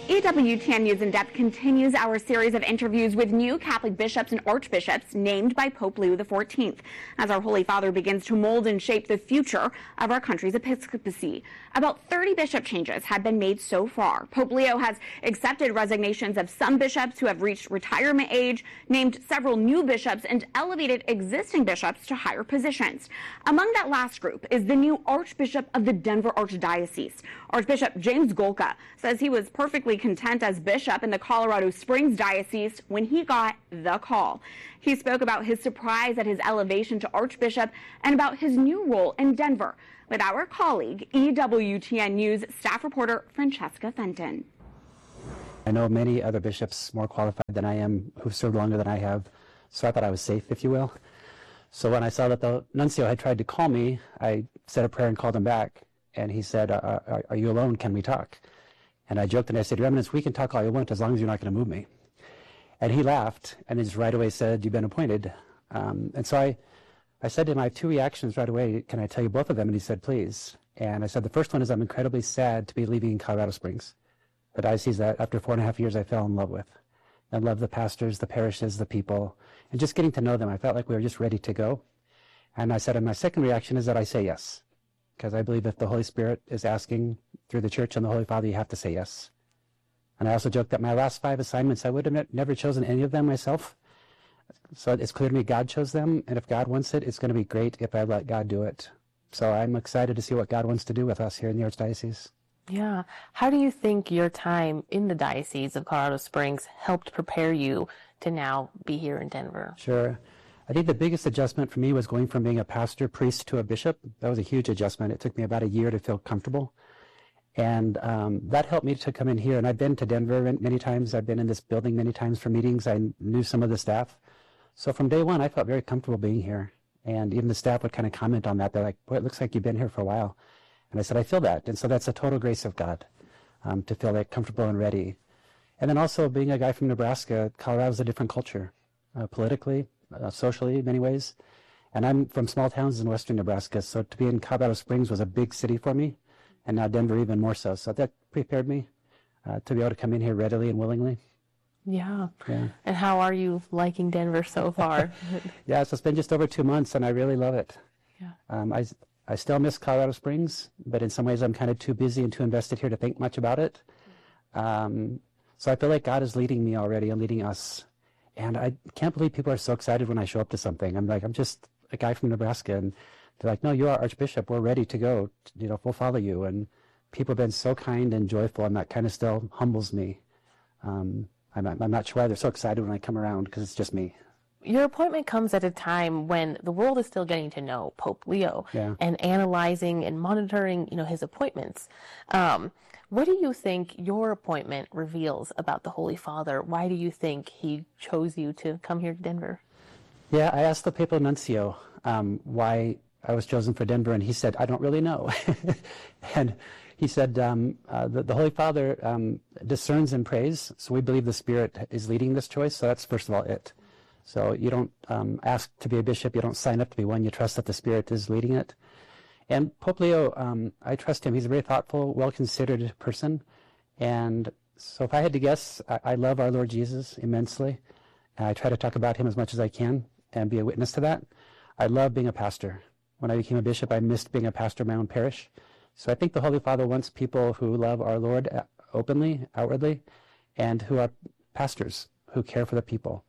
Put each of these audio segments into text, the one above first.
EWTN News in Depth continues our series of interviews with new Catholic bishops and archbishops named by Pope Leo XIV as our Holy Father begins to mold and shape the future of our country's episcopacy. About 30 bishop changes have been made so far. Pope Leo has accepted resignations of some bishops who have reached retirement age, named several new bishops, and elevated existing bishops to higher positions. Among that last group is the new Archbishop of the Denver Archdiocese. Archbishop James Golka says he was perfectly content as bishop in the Colorado Springs Diocese when he got the call. He spoke about his surprise at his elevation to archbishop and about his new role in Denver with our colleague, EWTN News staff reporter Francesca Fenton. I know many other bishops more qualified than I am who've served longer than I have, so I thought I was safe, if you will. So when I saw that the nuncio had tried to call me, I said a prayer and called him back, and he said, are you alone? Can we talk? And I joked and I said, Your Eminence, we can talk all you want as long as you're not going to move me. And he laughed and just right away said, You've been appointed. And so I said to him, I have two reactions right away. Can I tell you both of them? And he said, Please. And I said, the first one is I'm incredibly sad to be leaving Colorado Springs, the diocese that after 4.5 years I fell in love with. I love the pastors, the parishes, the people, and just getting to know them. I felt like we were just ready to go. And I said, and my second reaction is that I say yes, because I believe if the Holy Spirit is asking through the Church and the Holy Father, you have to say yes. And I also joked that my last 5 assignments, I would have never chosen any of them myself. So it's clear to me God chose them, and if God wants it, it's going to be great if I let God do it. So I'm excited to see what God wants to do with us here in the Archdiocese. Yeah. How do you think your time in the Diocese of Colorado Springs helped prepare you to now be here in Denver? Sure. I think the biggest adjustment for me was going from being a pastor, priest, to a bishop. That was a huge adjustment. It took me about a year to feel comfortable. And that helped me to come in here. And I've been to Denver many times. I've been in this building many times for meetings. I knew some of the staff. So from day one, I felt very comfortable being here. And even the staff would kind of comment on that. They're like, boy, it looks like you've been here for a while. And I said, I feel that. And so that's a total grace of God to feel that comfortable and ready. And then also being a guy from Nebraska, Colorado's a different culture, politically, socially in many ways. And I'm from small towns in western Nebraska. So to be in Colorado Springs was a big city for me. And now Denver even more so. So that prepared me to be able to come in here readily and willingly. Yeah. And how are you liking Denver so far? Yeah, so it's been just over 2 months, and I really love it. Yeah. I still miss Colorado Springs, but in some ways I'm kind of too busy and too invested here to think much about it. So I feel like God is leading me already and leading us. And I can't believe people are so excited when I show up to something. I'm like, I'm just a guy from Nebraska, and they're like, no, you are Archbishop. We're ready to go. We'll follow you. And people have been so kind and joyful, and that kind of still humbles me. I'm not sure why they're so excited when I come around, because it's just me. Your appointment comes at a time when the world is still getting to know Pope Leo and analyzing and monitoring, his appointments. What do you think your appointment reveals about the Holy Father? Why do you think he chose you to come here to Denver? Yeah, I asked the papal nuncio why I was chosen for Denver, and he said, I don't really know. And he said, the Holy Father discerns and prays, so we believe the Spirit is leading this choice, so that's first of all it. So you don't ask to be a bishop, you don't sign up to be one, you trust that the Spirit is leading it. And Pope Leo, I trust him. He's a very thoughtful, well-considered person. And so if I had to guess, I love our Lord Jesus immensely. I try to talk about him as much as I can and be a witness to that. I love being a pastor. When I became a bishop, I missed being a pastor of my own parish. So I think the Holy Father wants people who love our Lord openly, outwardly, and who are pastors, who care for the people.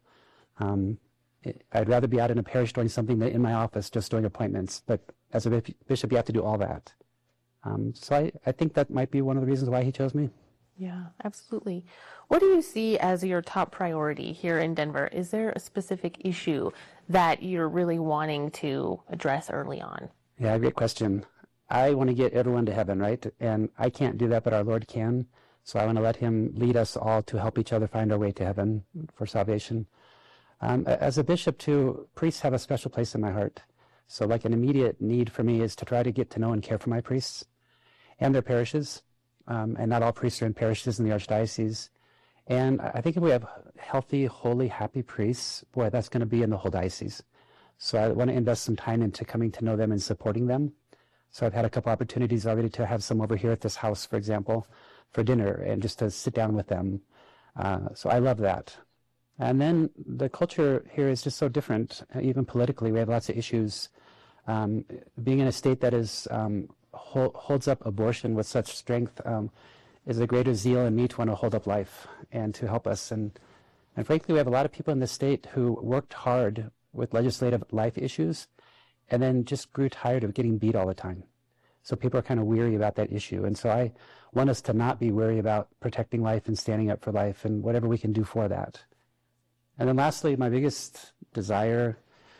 I'd rather be out in a parish doing something than in my office just doing appointments. But as a bishop, you have to do all that. So I think that might be one of the reasons why he chose me. Yeah, absolutely. What do you see as your top priority here in Denver? Is there a specific issue that you're really wanting to address early on? Yeah, great question. I want to get everyone to heaven, right? And I can't do that, but our Lord can. So I want to let him lead us all to help each other find our way to heaven for salvation. As a bishop, too, priests have a special place in my heart. So like an immediate need for me is to try to get to know and care for my priests and their parishes. And not all priests are in parishes in the Archdiocese. And I think if we have healthy, holy, happy priests, boy, that's going to be in the whole diocese. So I want to invest some time into coming to know them and supporting them. So I've had a couple opportunities already to have some over here at this house, for example, for dinner and just to sit down with them. So I love that. And then the culture here is just so different, even politically. We have lots of issues. Being in a state that is holds up abortion with such strength is a greater zeal in me to want to hold up life and to help us. And frankly, we have a lot of people in this state who worked hard with legislative life issues and then just grew tired of getting beat all the time. So people are kind of weary about that issue. And so I want us to not be weary about protecting life and standing up for life and whatever we can do for that. And then lastly, my biggest desire,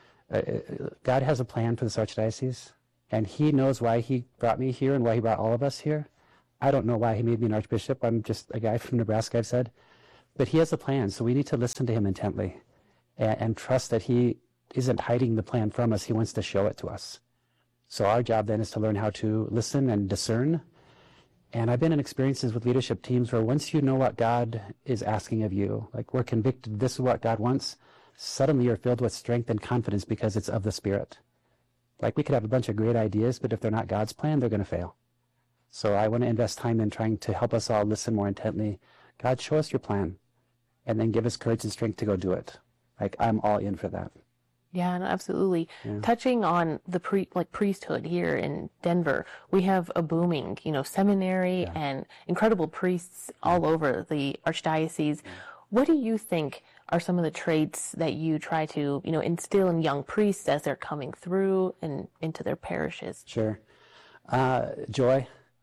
God has a plan for this archdiocese, and he knows why he brought me here and why he brought all of us here. I don't know why he made me an archbishop. I'm just a guy from Nebraska, I've said. But he has a plan, so we need to listen to him intently and trust that he isn't hiding the plan from us. He wants to show it to us. So our job then is to learn how to listen and discern. And I've been in experiences with leadership teams where once you know what God is asking of you, like we're convicted this is what God wants, suddenly you're filled with strength and confidence because it's of the Spirit. Like we could have a bunch of great ideas, but if they're not God's plan, they're going to fail. So I want to invest time in trying to help us all listen more intently. God, show us your plan, and then give us courage and strength to go do it. Like I'm all in for that. Yeah, no, absolutely. Yeah. Touching on the priesthood here in Denver, we have a booming, seminary and incredible priests all over the archdiocese. Yeah. What do you think are some of the traits that you try to, instill in young priests as they're coming through and into their parishes? Sure. Joy.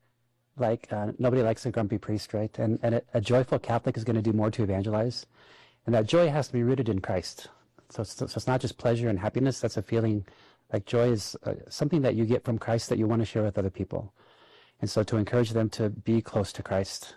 Nobody likes a grumpy priest, right? And a joyful Catholic is going to do more to evangelize. And that joy has to be rooted in Christ. So it's not just pleasure and happiness. That's a feeling. Like joy is something that you get from Christ that you want to share with other people. And so to encourage them to be close to Christ.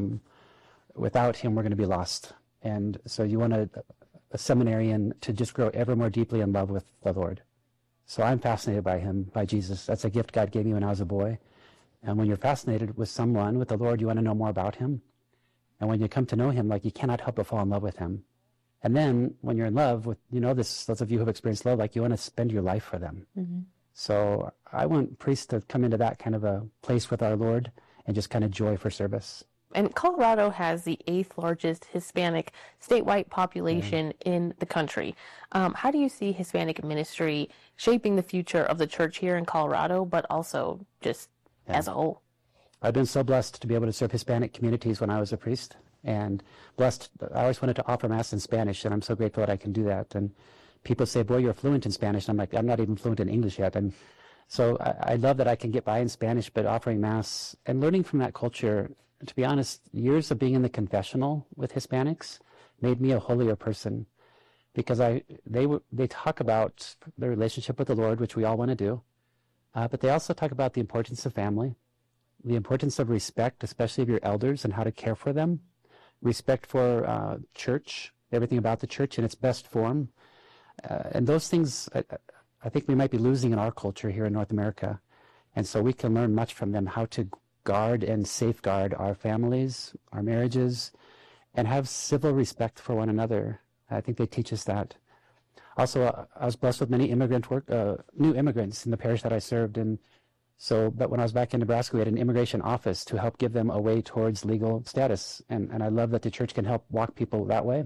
Without him, we're going to be lost. And so you want a seminarian to just grow ever more deeply in love with the Lord. So I'm fascinated by him, by Jesus. That's a gift God gave me when I was a boy. And when you're fascinated with someone, with the Lord, you want to know more about him. And when you come to know him, you can't help but fall in love with him. And then when you're in love with, those of you who have experienced love, you want to spend your life for them. Mm-hmm. So I want priests to come into that kind of a place with our Lord and just kind of joy for service. And Colorado has the 8th largest Hispanic statewide population in the country. How do you see Hispanic ministry shaping the future of the church here in Colorado, but also just as a whole? I've been so blessed to be able to serve Hispanic communities when I was a priest. And blessed, I always wanted to offer Mass in Spanish, and I'm so grateful that I can do that. And people say, boy, you're fluent in Spanish. And I'm like, I'm not even fluent in English yet. And so I love that I can get by in Spanish, but offering Mass and learning from that culture, to be honest, years of being in the confessional with Hispanics made me a holier person. Because they talk about their relationship with the Lord, which we all want to do. But they also talk about the importance of family, the importance of respect, especially of your elders and how to care for them. Respect for church, everything about the church in its best form. And those things I think we might be losing in our culture here in North America. And so we can learn much from them, how to guard and safeguard our families, our marriages, and have civil respect for one another. I think they teach us that. Also, I was blessed with many new immigrants in the parish that I served in. But when I was back in Nebraska, we had an immigration office to help give them a way towards legal status. And I love that the church can help walk people that way.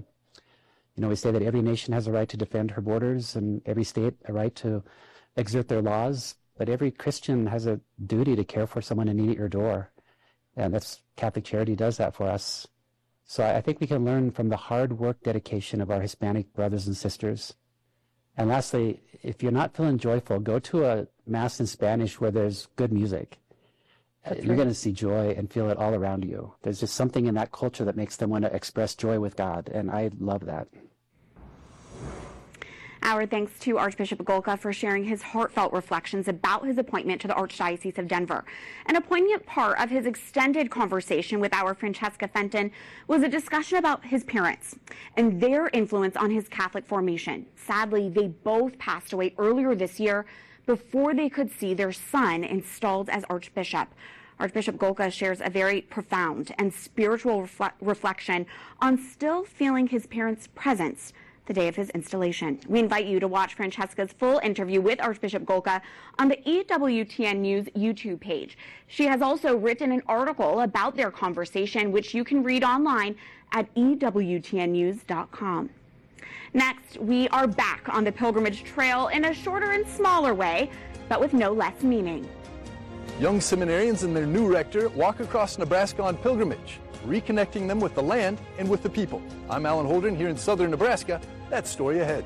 We say that every nation has a right to defend her borders and every state a right to exert their laws. But every Christian has a duty to care for someone in need at your door. And that's Catholic Charity does that for us. So I think we can learn from the hard work, dedication of our Hispanic brothers and sisters. And lastly, if you're not feeling joyful, go to a Mass in Spanish where there's good music. You're going to see joy and feel it all around you. There's just something in that culture that makes them want to express joy with God, and I love that. Our thanks to Archbishop Golka for sharing his heartfelt reflections about his appointment to the Archdiocese of Denver. And a poignant part of his extended conversation with our Francesca Fenton was a discussion about his parents and their influence on his Catholic formation. Sadly, they both passed away earlier this year before they could see their son installed as Archbishop. Archbishop Golka shares a very profound and spiritual reflection on still feeling his parents' presence the day of his installation. We invite you to watch Francesca's full interview with Archbishop Golka on the EWTN News YouTube page. She has also written an article about their conversation, which you can read online at EWTNnews.com. Next, we are back on the pilgrimage trail in a shorter and smaller way, but with no less meaning. Young seminarians and their new rector walk across Nebraska on pilgrimage, reconnecting them with the land and with the people. I'm Alan Holdren here in southern Nebraska. That story ahead.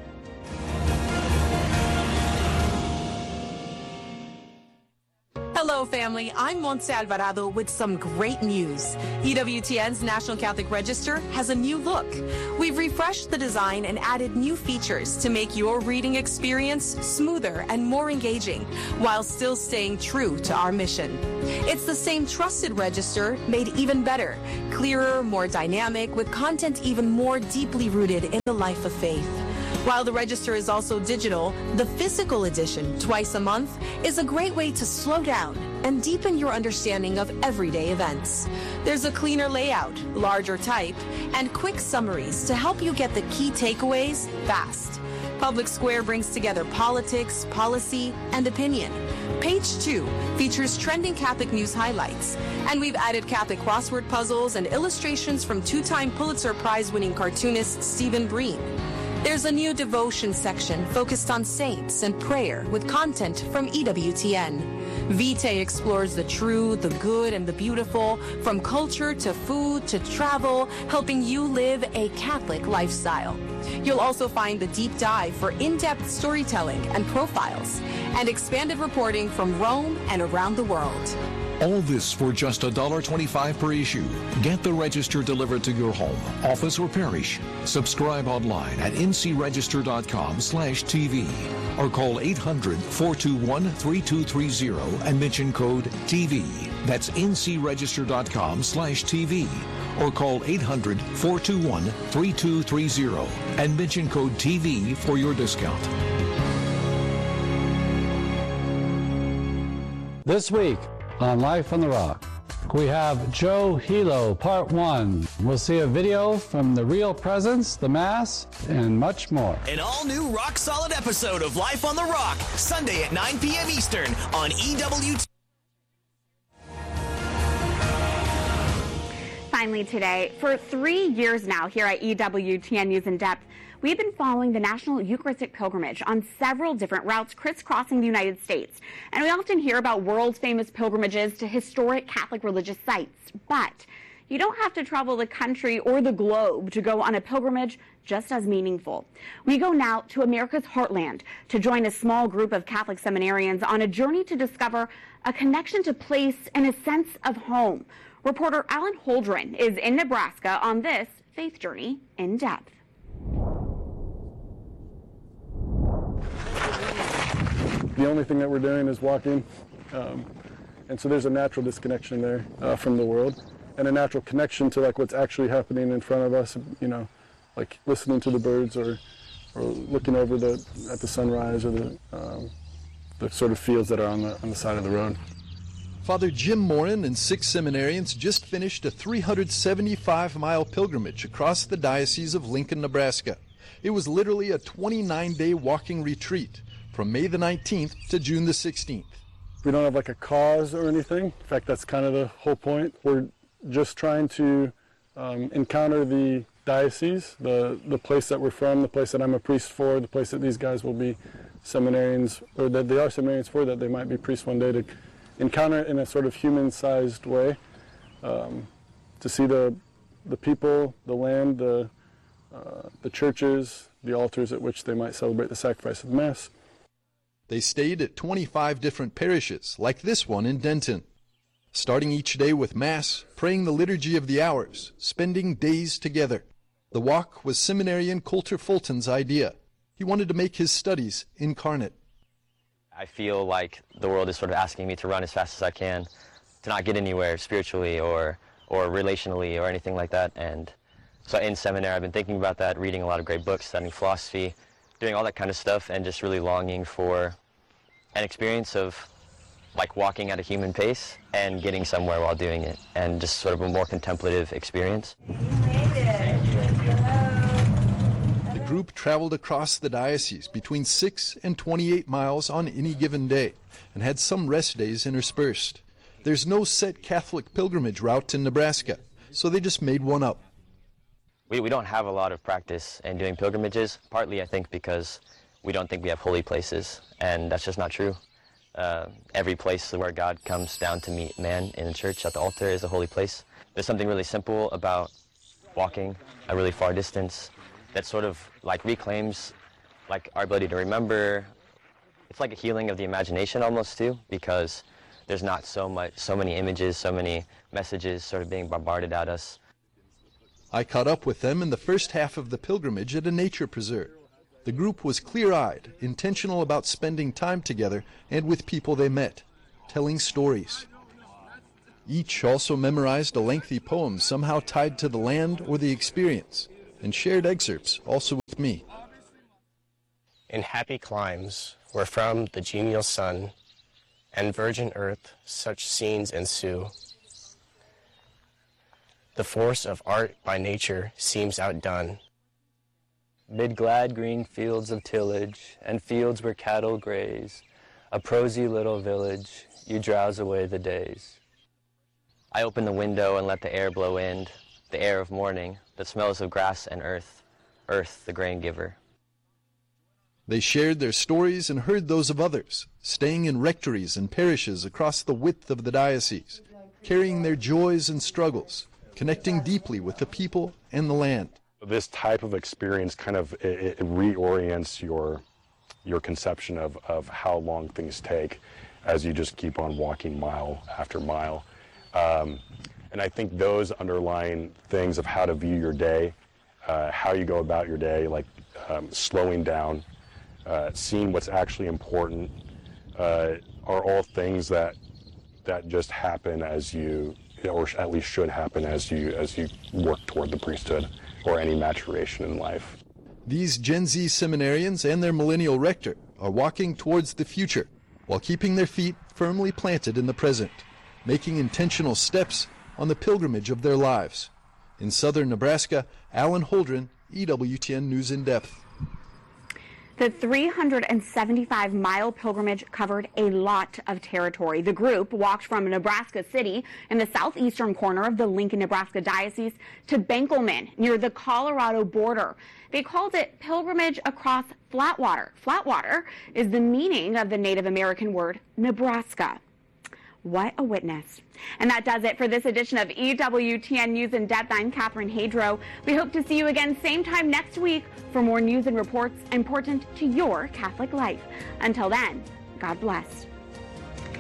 Hello, family. I'm Montse Alvarado with some great news. EWTN's National Catholic Register has a new look. We've refreshed the design and added new features to make your reading experience smoother and more engaging, while still staying true to our mission. It's the same trusted register, made even better, clearer, more dynamic, with content even more deeply rooted in the life of faith. While the register is also digital, the physical edition, twice a month, is a great way to slow down and deepen your understanding of everyday events. There's a cleaner layout, larger type, and quick summaries to help you get the key takeaways fast. Public Square brings together politics, policy, and opinion. Page 2 features trending Catholic news highlights, and we've added Catholic crossword puzzles and illustrations from two-time Pulitzer Prize-winning cartoonist Stephen Breen. There's a new devotion section focused on saints and prayer with content from EWTN. Vitae explores the true, the good, and the beautiful, from culture to food to travel, helping you live a Catholic lifestyle. You'll also find the deep dive for in-depth storytelling and profiles, and expanded reporting from Rome and around the world. All this for just $1.25 per issue. Get the register delivered to your home, office, or parish. Subscribe online at ncregister.com/TV or call 800-421-3230 and mention code TV. That's ncregister.com/TV or call 800-421-3230 and mention code TV for your discount. This week on Life on the Rock, we have Joe Hilo, Part 1. We'll see a video from the Real Presence, the Mass, and much more. An all-new rock-solid episode of Life on the Rock, Sunday at 9 p.m. Eastern on EWTN. Finally today, for 3 years now here at EWTN News in Depth, we've been following the National Eucharistic Pilgrimage on several different routes crisscrossing the United States. And we often hear about world-famous pilgrimages to historic Catholic religious sites. But you don't have to travel the country or the globe to go on a pilgrimage just as meaningful. We go now to America's heartland to join a small group of Catholic seminarians on a journey to discover a connection to place and a sense of home. Reporter Alan Holdren is in Nebraska on this faith journey in depth. The only thing that we're doing is walking, and so there's a natural disconnection there from the world, and a natural connection to like what's actually happening in front of us. You know, like listening to the birds or looking over at the sunrise or the sort of fields that are on the side of the road. Father Jim Morin and 6 seminarians just finished a 375-mile pilgrimage across the Diocese of Lincoln, Nebraska. It was literally a 29-day walking retreat from May the 19th to June the 16th. We don't have like a cause or anything. In fact, that's kind of the whole point. We're just trying to encounter the diocese, the place that we're from, the place that I'm a priest for, the place that these guys will be seminarians, or that they are seminarians for, that they might be priests one day, to encounter it in a sort of human-sized way, to see the people, the land, the churches, the altars at which they might celebrate the sacrifice of the Mass. They stayed at 25 different parishes, like this one in Denton, starting each day with Mass, praying the Liturgy of the Hours, spending days together. The walk was seminarian Coulter Fulton's idea. He wanted to make his studies incarnate. I feel like the world is sort of asking me to run as fast as I can, to not get anywhere spiritually or relationally or anything like that. And so in seminary, I've been thinking about that, reading a lot of great books, studying philosophy, doing all that kind of stuff, and just really longing for an experience of like walking at a human pace and getting somewhere while doing it, and just sort of a more contemplative experience. The group traveled across the diocese between 6 and 28 miles on any given day and had some rest days interspersed. There's no set Catholic pilgrimage route in Nebraska, so they just made one up. We don't have a lot of practice in doing pilgrimages, partly I think because we don't think we have holy places, and that's just not true. Every place where God comes down to meet man in the church at the altar is a holy place. There's something really simple about walking a really far distance that sort of like reclaims like our ability to remember. It's like a healing of the imagination almost too, because there's not so many images, so many messages sort of being bombarded at us. I caught up with them in the first half of the pilgrimage at a nature preserve. The group was clear-eyed, intentional about spending time together and with people they met, telling stories. Each also memorized a lengthy poem somehow tied to the land or the experience, and shared excerpts also with me. In happy climes, where from the genial sun and virgin earth such scenes ensue, the force of art by nature seems outdone. Mid glad green fields of tillage and fields where cattle graze, a prosy little village, you drowse away the days. I open the window and let the air blow in, the air of morning, that smells of grass and earth, earth the grain giver. They shared their stories and heard those of others, staying in rectories and parishes across the width of the diocese, carrying their joys and struggles, connecting deeply with the people and the land. This type of experience kind of it reorients your conception of how long things take as you just keep on walking mile after mile. And I think those underlying things of how to view your day, how you go about your day, like slowing down, seeing what's actually important, are all things that just happen as you, or at least should happen as you work toward the priesthood or any maturation in life. These Gen Z seminarians and their millennial rector are walking towards the future while keeping their feet firmly planted in the present, making intentional steps on the pilgrimage of their lives. In southern Nebraska, Alan Holdren, EWTN News in Depth. The 375-mile pilgrimage covered a lot of territory. The group walked from Nebraska City in the southeastern corner of the Lincoln, Nebraska Diocese to Benkelman near the Colorado border. They called it Pilgrimage Across Flatwater. Flatwater is the meaning of the Native American word Nebraska. What a witness. And that does it for this edition of EWTN News in Depth. I'm Catherine Hadro. We hope to see you again same time next week for more news and reports important to your Catholic life. Until then, God bless.